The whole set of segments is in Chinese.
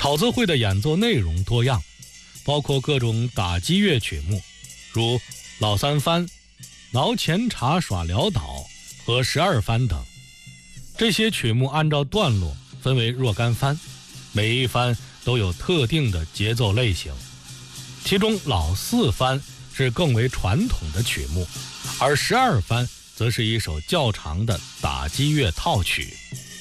草字会的演奏内容多样，包括各种打击乐曲目，如老三番、挠前茶耍潦倒和12番等。这些曲目按照段落分为若干番，每一番都有特定的节奏类型。其中老4番是更为传统的曲目，而12番则是一首较长的打击乐套曲。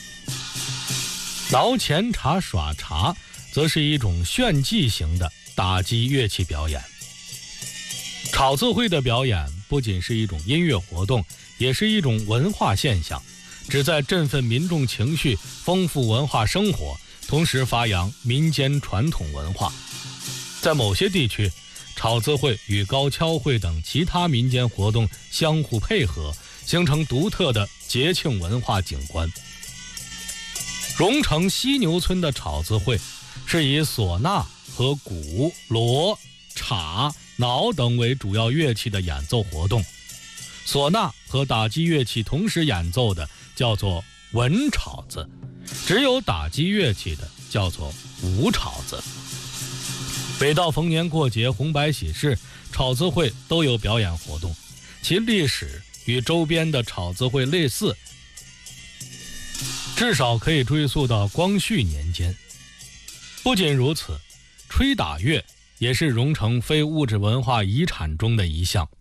挠前茶耍茶则是一种炫技型的打击乐器表演。草字会的表演不仅是一种音乐活动，也是一种文化现象，旨在振奋民众情绪，丰富文化生活，同时发扬民间传统文化。在某些地区，草字会与高跷会等其他民间活动相互配合，形成独特的节庆文化景观。荣城犀牛村的草字会是以唢呐和鼓、锣、镲、铙等为主要乐器的演奏活动。唢呐和打击乐器同时演奏的叫做文草子，只有打击乐器的叫做武草子。每到逢年过节、红白喜事，草字会都有表演活动，其历史与周边的草字会类似，至少可以追溯到光绪年间。不仅如此，吹打乐也是荣城非物质文化遗产中的一项。